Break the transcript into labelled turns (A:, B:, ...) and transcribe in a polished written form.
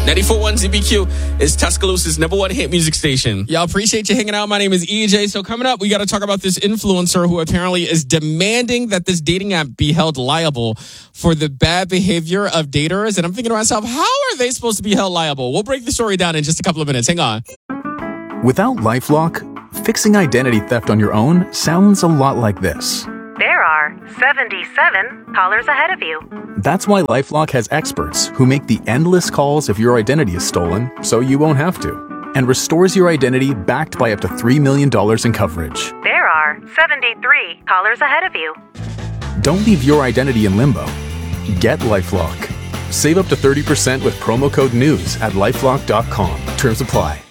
A: 94.1 ZBQ is Tuscaloosa's #1 hit music station. Y'all, appreciate you hanging out. My name is EJ. So coming up, we got to talk about this influencer who apparently is demanding that this dating app be held liable for the bad behavior of daters. And I'm thinking to myself, how are they supposed to be held liable? We'll break the story down in just a couple of minutes. Hang on.
B: Without LifeLock, fixing identity theft on your own sounds a lot like this.
C: There are 77 callers ahead of you.
B: That's why LifeLock has experts who make the endless calls if your identity is stolen, so you won't have to, and restores your identity backed by up to $3 million in coverage.
C: There are 73 callers ahead of you.
B: Don't leave your identity in limbo. Get LifeLock. Save up to 30% with promo code NEWS at LifeLock.com. Terms apply.